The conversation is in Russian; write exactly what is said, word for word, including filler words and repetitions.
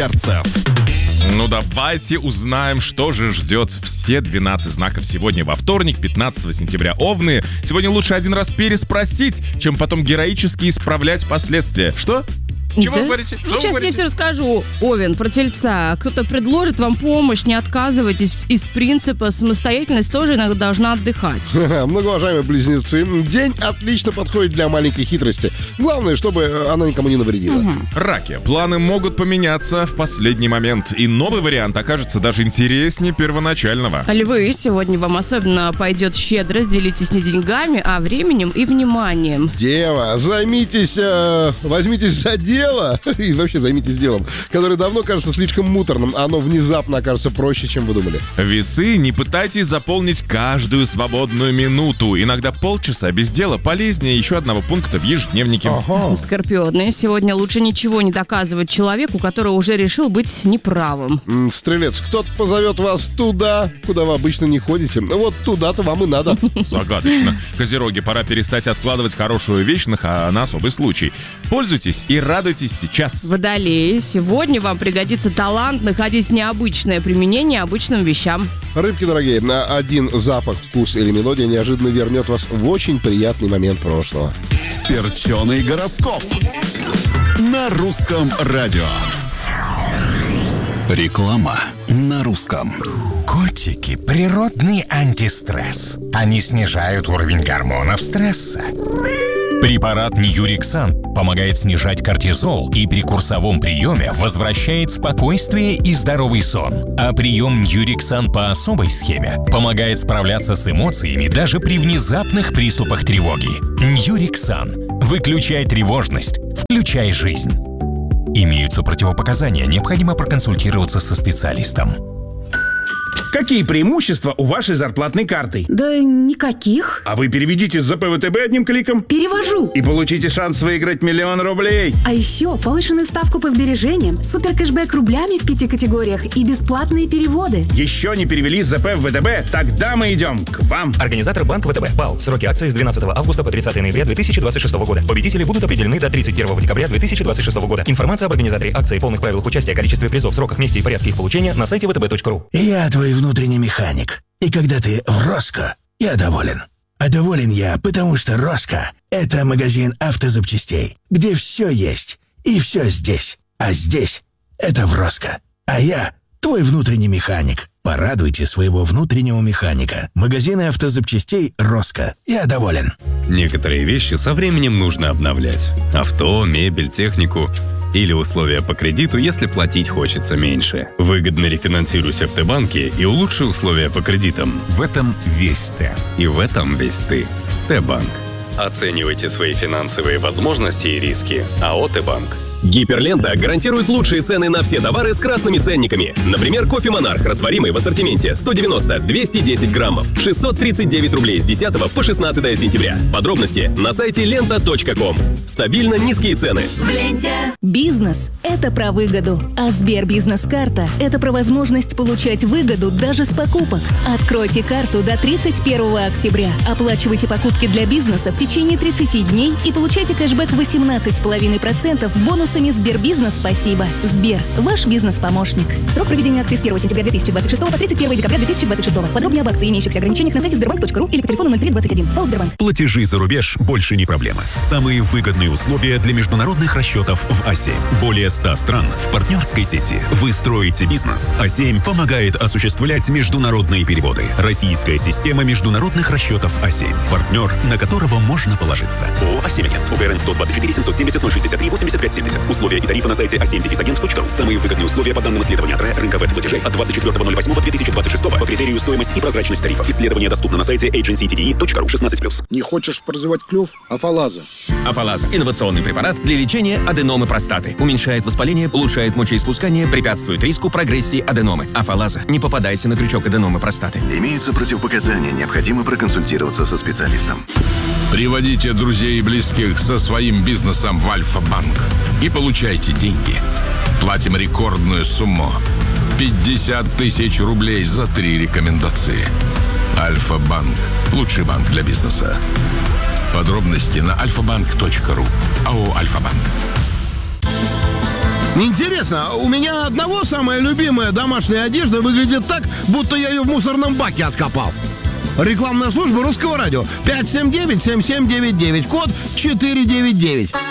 перцев. Ну давайте узнаем, что же ждет все двенадцать знаков сегодня во вторник, пятнадцатого сентября. Овны, сегодня лучше один раз переспросить, чем потом героически исправлять последствия. Что? Чего Да? вы говорите? Что Ну, вы сейчас говорите? я все расскажу. Овен, про тельца. Кто-то предложит вам помощь, не отказывайтесь. Из принципа самостоятельность тоже иногда должна отдыхать. Многоуважаемые близнецы, день отлично подходит для маленькой хитрости. Главное, чтобы она никому не навредила. Угу. Раки. Планы могут поменяться в последний момент, и новый вариант окажется даже интереснее первоначального. Львы, сегодня вам особенно пойдет щедрость. Делитесь не деньгами, а временем и вниманием. Дева, займитесь, э, возьмитесь за дело и вообще займитесь делом, которое давно кажется слишком муторным, а оно внезапно окажется проще, чем вы думали. Весы, не пытайтесь заполнить каждую свободную минуту. Иногда полчаса без дела полезнее еще одного пункта в ежедневнике. Ага. Скорпионы, сегодня лучше ничего не доказывать человеку, который уже решил быть неправым. М, Стрелец, кто-то позовет вас туда, куда вы обычно не ходите. Вот туда-то вам и надо. Загадочно. Козероги, пора перестать откладывать хорошую вещь на, ха- на особый случай. Пользуйтесь и радуйтесь сейчас. Водолеи, сегодня вам пригодится талант находить необычное применение обычным вещам. Рыбки дорогие, на один запах, вкус или мелодия неожиданно вернет вас в очень приятный момент прошлого. Перченый гороскоп на русском радио. Реклама на русском. Котики – природный антистресс. Они снижают уровень гормонов стресса. Препарат Ньюриксан помогает снижать кортизол и при курсовом приеме возвращает спокойствие и здоровый сон. А прием Ньюриксан по особой схеме помогает справляться с эмоциями даже при внезапных приступах тревоги. Ньюриксан. Выключай тревожность. Включай жизнь. Имеются противопоказания. Необходимо проконсультироваться со специалистом. Какие преимущества у вашей зарплатной карты? Да никаких. А вы переведите с ЗП ВТБ одним кликом Перевожу. и получите шанс выиграть миллион рублей. А еще повышенную ставку по сбережениям, супер кэшбэк рублями в пяти категориях и бесплатные переводы. Еще не перевели с ЗП в ВТБ? Тогда мы идем к вам. Организатор банк ВТБ. БАЛ. Сроки акции с двенадцатого августа по тридцатое ноября две тысячи двадцать шестого года. Победители будут определены до тридцать первого декабря две тысячи двадцать шестого года. Информация об организаторе акции, полных правилах участия, количестве призов, сроках, месте и порядке их получения на сайте вэ тэ бэ точка ру. Я твой внутренний механик. И когда ты в Роско, я доволен. А доволен я, потому что Роско – это магазин автозапчастей, где все есть и все здесь. А здесь – это в Роско. А я твой внутренний механик. Порадуйте своего внутреннего механика. Магазины автозапчастей Роско. Я доволен. Некоторые вещи со временем нужно обновлять. Авто, мебель, технику. Или условия по кредиту, если платить хочется меньше. Выгодно рефинансируйся в Т-банке и улучши условия по кредитам. В этом весь Т. И в этом весь ты. Т-банк. Оценивайте свои финансовые возможности и риски. АО «Т-банк». Гиперлента гарантирует лучшие цены на все товары с красными ценниками. Например, кофе «Монарх» растворимый в ассортименте сто девяносто - двести десять граммов, шестьсот тридцать девять рублей с десятого по шестнадцатое сентября. Подробности на сайте лента точка ком. Стабильно низкие цены. В ленте. Бизнес – это про выгоду, а Сбербизнес-карта – это про возможность получать выгоду даже с покупок. Откройте карту до тридцать первого октября. Оплачивайте покупки для бизнеса в течение тридцати дней и получайте кэшбэк восемнадцать целых пять десятых процента бонусами Сбербизнес «Спасибо». Сбер – ваш бизнес-помощник. Срок проведения акции с первого сентября две тысячи двадцать шестого по тридцать первого декабря две тысячи двадцать шестого. Подробнее об акции и имеющихся ограничениях на сайте сбербанк точка ру или по телефону ноль три двадцать один. ПАО «Сбербанк». Платежи за рубеж больше не проблема. Самые выгодные условия для международных расчетов в А семь. Более ста стран в партнерской сети. Вы строите бизнес. А семь помогает осуществлять международные переводы. Российская система международных расчетов А семь. Партнер, на которого можно положиться. ООО «А семь Агент». УГРН сто двадцать четыре семьсот семьдесят ноль шестьдесят три восемьдесят пять семьдесят. Условия и тарифы на сайте а семь агент точка ру. Самые выгодные условия по данным исследования АТРЭ рынка веб-платежей от двадцать четвёртого ноль восьмого две тысячи двадцать шестого по критерию стоимость и прозрачность тарифов. Исследование доступно на сайте эйдженси ти ди и точка ру шестнадцать плюс. Не хочешь прозевать клюв? Афалаза. Афалаза – инновационный препарат для лечения аденомы простаты. Уменьшает воспаление, улучшает мочеиспускание, препятствует риску прогрессии аденомы. Афалаза. Не попадайся на крючок аденомы простаты. Имеются противопоказания, необходимо проконсультироваться со специалистом. Приводите друзей и близких со своим бизнесом в Альфа-банк и получайте деньги. Платим рекордную сумму – пятьдесят тысяч рублей за три рекомендации. Альфа-банк – лучший банк для бизнеса. Подробности на альфа банк точка ру. АО «Альфа-банк». Интересно, у меня одного самая любимая домашняя одежда выглядит так, будто я ее в мусорном баке откопал. Рекламная служба Русского радио. пять семь девять семь семь девять девять. Код четыре девять девять.